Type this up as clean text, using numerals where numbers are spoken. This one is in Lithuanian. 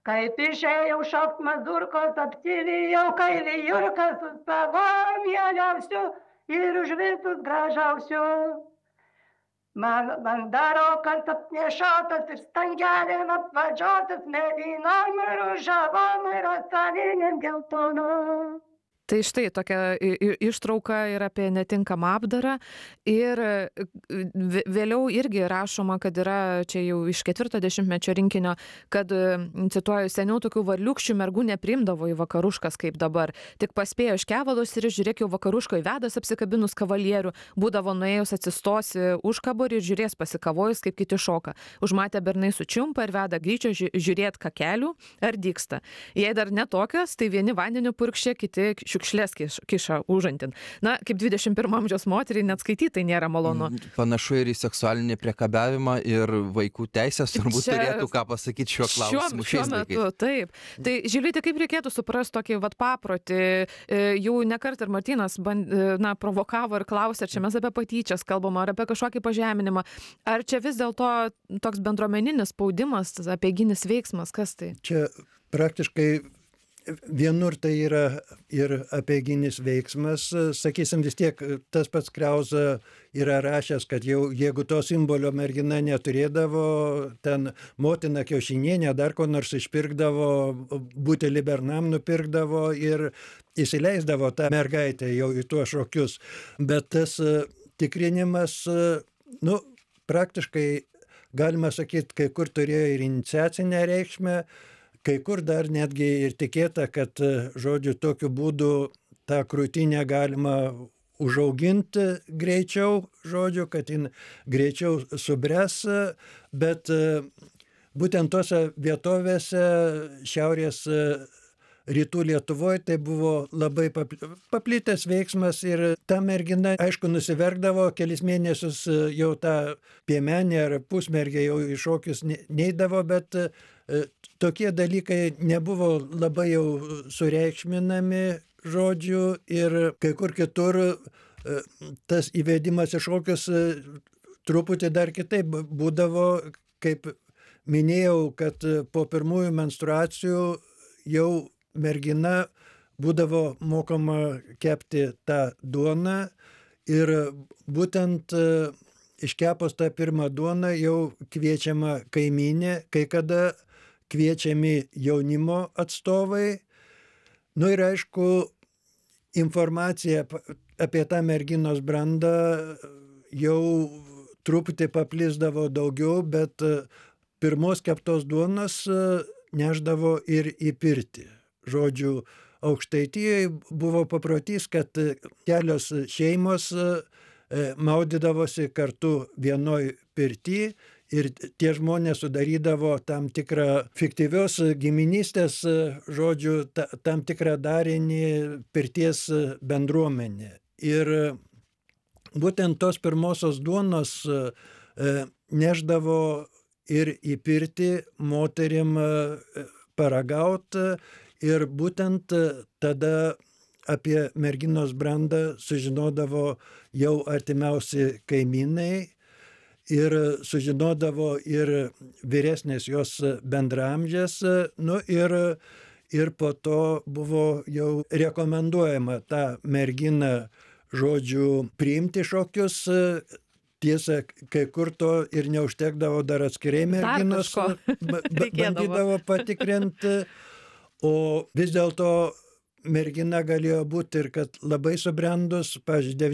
Kaip išėjau šokt mazurkos, apsivijau kailį Jurką su savo mieliausiu ir už visus gražiausiu. Man daro, kad apnešiotas ir stangelėm apvadžiotas mėlynom ir ružavom ir asalinėm geltonom. Tai štai tokia ištrauka ir apie netinkamą apdarą. Ir vėliau irgi rašoma, kad yra čia jau iš 40-mečio rinkinio, kad, cituoju, seniau tokių varliukščių mergų nepriimdavo į vakaruškas kaip dabar. Tik paspėjo iš kevalos ir žiūrėk, jau vakaruško įvedas apsikabinus kavalierių, būdavo nuėjus atsistosi už kaborį ir žiūrės pasikavojus, kaip kiti šoka. Užmatę bernai sučiumpa ir veda greičio žiūrėt kakelių ar dyksta. Jei dar netokios, tai vieni vandeniu purkščia, kiti šiukšlės kiša užantin. Na, kaip 21 amžiaus moteriai net skaityti tai nėra malonu. Panašu ir į seksualinį priekabiavimą ir vaikų teisės turbūt turėtų ką pasakyti šiuo klausimu šiais laikais. Taip. Tai žiūrėti, kaip reikėtų suprasti tokį paprotį. Jau nekart ir Martynas provokavo ir klausė, ar čia mes apie patyčias kalbam, ar apie kažkokį pažeminimą. Ar čia vis dėlto toks bendruomeninis spaudimas, apeiginis veiksmas, kas tai? Čia praktiškai vienur tai yra ir apeiginis veiksmas, sakysim, vis tiek tas pats Krauza yra rašęs, kad jau jeigu to simbolio mergina neturėdavo, ten motina kiaušinienė dar ko nors išpirkdavo, butelį bernam nupirkdavo ir įsileisdavo tą mergaitę jau į tuos šokius. Bet tas tikrinimas, praktiškai galima sakyti, kai kur turėjo ir iniciacinę reikšmę, kai kur dar netgi ir tikėta, kad, žodžiu, tokiu būdu tą krūtinę galima užauginti greičiau, žodžiu, kad jin greičiau subręs, bet būtent tose vietovėse šiaurės rytų Lietuvoje tai buvo labai paplitęs veiksmas ir ta mergina, aišku, nusiverkdavo, kelis mėnesius jau tą piemenį ar pusmergę jau į šokius neidavo, bet tokie dalykai nebuvo labai jau sureikšminami, žodžiu, ir kai kur kitur tas įvedimas į šokius truputį dar kitaip būdavo, kaip minėjau, kad po pirmųjų menstruacijų jau mergina būdavo mokoma kepti tą duoną ir būtent iškepus tą pirmą duoną jau kviečiama kaimynė, kai kada kviečiami jaunimo atstovai. Ir aišku, informacija apie tą merginos brandą jau truputį paplisdavo daugiau, bet pirmos keptos duonos nešdavo ir į pirtį. Žodžiu, Aukštaitijoje buvo paprotys, kad kelios šeimos maudydavosi kartu vienoj pirty ir tie žmonės sudarydavo tam tikrą fiktyvios giminystės, žodžiu, tam tikrą darinį pirties bendruomenė. Ir būtent tos pirmosios duonos neždavo ir į pirtį moterim paragauti ir būtent tada apie merginos brandą sužinodavo jau artimiausi kaimynai ir sužinodavo ir vyresnės jos bendraamžės, ir po to buvo jau rekomenduojama tą merginą, žodžiu, priimti šokius. Tiesa, kai kur to ir neužtekdavo dar atskirai merginos, bandydavo patikrinti, o vis dėlto mergina galėjo būti ir kad labai subrendus, pavyzdžiui,